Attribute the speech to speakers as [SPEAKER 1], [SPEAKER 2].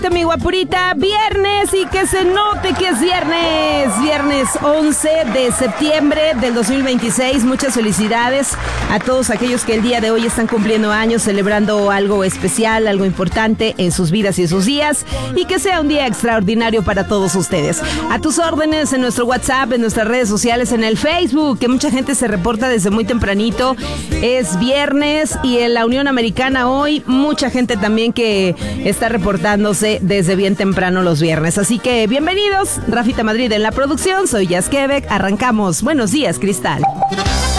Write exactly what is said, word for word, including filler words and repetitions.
[SPEAKER 1] Mi guapurita, viernes y que se note que es viernes, viernes once de septiembre del dos mil veintiséis. Muchas felicidades a todos aquellos que el día de hoy están cumpliendo años, celebrando algo especial, algo importante en sus vidas y sus días, y que sea un día extraordinario para todos ustedes. A tus órdenes en nuestro WhatsApp, en nuestras redes sociales, en el Facebook, que mucha gente se reporta desde muy tempranito. Es viernes y en la Unión Americana hoy mucha gente también que está reportándose desde bien temprano los viernes. Así que bienvenidos, Rafita Madrid en la producción, soy Jazz Quebec, arrancamos. Buenos días, Cristal.